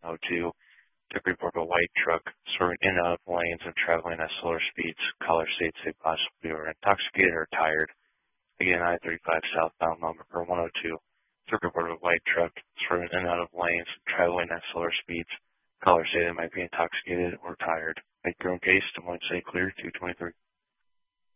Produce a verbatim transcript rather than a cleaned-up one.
oh two. Took report of a white truck swerving in and out of lanes and traveling at slower speeds. Caller states they possibly were intoxicated or tired. Again, I thirty-five southbound number one oh two. Took report of a white truck swerving in and out of lanes and traveling at slower speeds. Caller stated they might be intoxicated or tired. Make your own case. Des Moines City Clear two twenty-three.